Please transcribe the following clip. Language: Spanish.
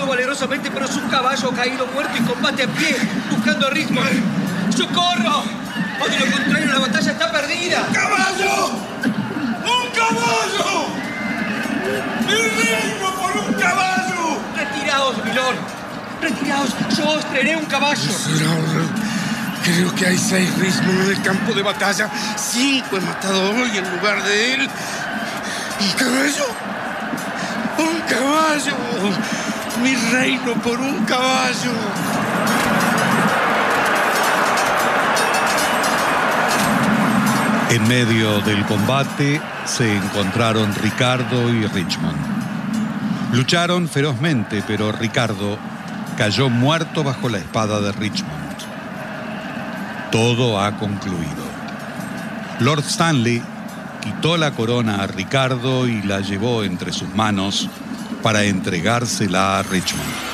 luchado valerosamente, pero su caballo ha caído muerto y combate a pie, buscando a Richmond. ¡Socorro! O de lo contrario, la batalla está perdida. ¡Un caballo! ¡Un caballo! ¡Mi reino por un caballo! Retiraos, milord. Retiraos. Yo os traeré un caballo. Miserable. Creo que hay 6 Richmond en el campo de batalla. 5 he matado hoy en lugar de él. ¿Un caballo? ¡Un caballo! ¡Mi reino por un caballo! En medio del combate se encontraron Ricardo y Richmond. Lucharon ferozmente, pero Ricardo cayó muerto bajo la espada de Richmond. Todo ha concluido. Lord Stanley quitó la corona a Ricardo y la llevó entre sus manos para entregársela a Richmond.